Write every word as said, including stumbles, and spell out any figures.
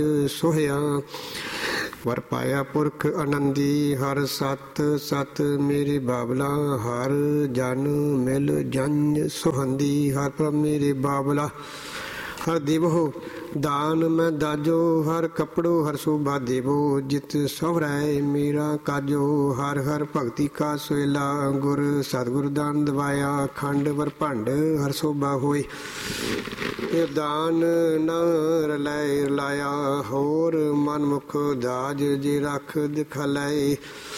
ਸੋਹਿਆ। ਵਰ ਪਾਇਆ ਪੁਰਖ ਆਨੰਦੀ ਹਰ ਸਤ ਸਤ ਮੇਰੇ ਬਾਬਲਾ। ਹਰ ਜਨ ਮਿਲ ਜੰਝ ਸੁਹੰਦੀ ਹਰ ਪ੍ਰਭ ਮੇਰੇ ਬਾਬਲਾ। ਹਰ ਦੇਵੋ ਦਾਨ ਮੈਂ ਦਾਜੋ ਹਰ ਕੱਪੜੋ ਹਰ ਸ਼ੋਭਾ ਦੇਵੋ। ਜਿਤ ਸਵਰੈ ਮੇਰਾ ਕਾਜੋ ਹਰ ਹਰ ਭਗਤੀ ਕਾ ਸੋਇਲਾ। ਗੁਰ ਸਤਿਗੁਰ ਦਾਨ ਦਵਾਇਆ ਖੰਡ ਵਰ ਭੰਡ ਹਰ ਸ਼ੋਭਾ ਹੋਏ। ਇਹ ਦਾਨ ਨ ਰਲਾਇ ਰਲਾਇਆ ਹੋਰ ਮਨ ਮੁਖ ਦਾਜ ਜੇ ਰੱਖ ਦਿਖਾਲੈ।